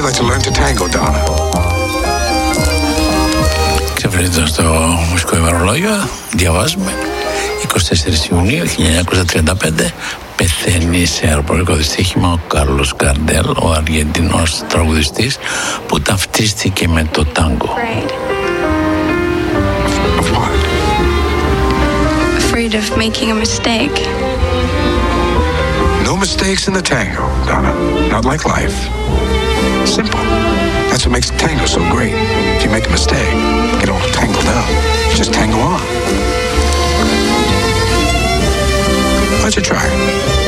like to learn to tango, Donna? Ξεφρίζοντας το μουσικό ημερολόγιο, διαβάζουμε 24 Ιουνίου 1935 πεθαίνει σε αεροπορικό δυστύχημα ο Κάρλος Γκαρντέλ, ο Αργεντινός τραγουδιστής που ταυτίστηκε με το τάγκο. Afraid of making a mistake. No mistakes in the tango, Donna. Not like life. Simple. That's what makes the tango so great. If you make a mistake, get all tangled up. Just tango on. Why don't you try it?